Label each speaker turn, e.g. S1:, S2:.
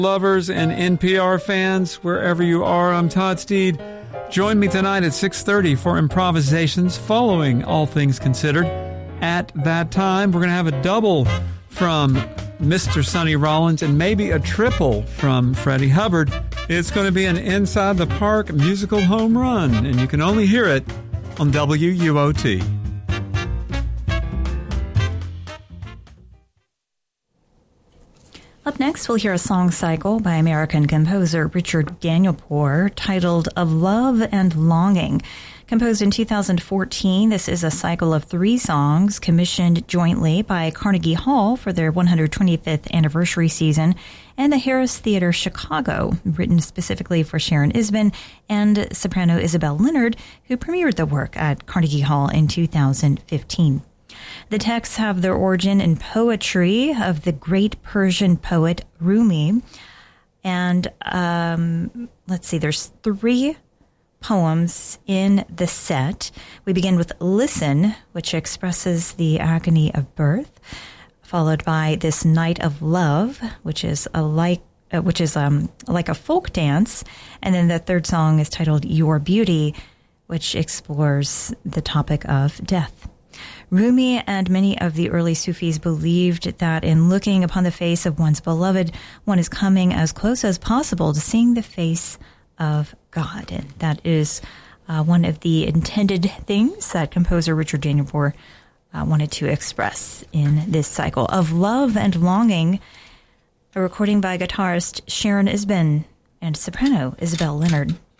S1: Lovers and NPR fans, wherever you are, I'm Todd Steed. Join me tonight at 6:30 for improvisations following All Things Considered. At that time, we're going to have a double from Mr. Sonny Rollins and maybe a triple from Freddie Hubbard. It's going to be an Inside the Park musical home run, and you can only hear it on WUOT.
S2: Up next, we'll hear a song cycle by American composer Richard Danielpour titled Of Love and Longing. Composed in 2014, this is a cycle of 3 songs commissioned jointly by Carnegie Hall for their 125th anniversary season and the Harris Theater Chicago, written specifically for Sharon Isbin and soprano Isabel Leonard, who premiered the work at Carnegie Hall in 2015. The texts have their origin in poetry of the great Persian poet Rumi. And let's see, there's 3 poems in the set. We begin with Listen, which expresses the agony of birth, followed by This Night of Love, which is like a folk dance. And then the third song is titled Your Beauty, which explores the topic of death. Rumi and many of the early Sufis believed that in looking upon the face of one's beloved, one is coming as close as possible to seeing the face of God. And that is one of the intended things that composer Richard Danielpour wanted to express in this cycle. Of Love and Longing, a recording by guitarist Sharon Isbin and soprano Isabel Leonard.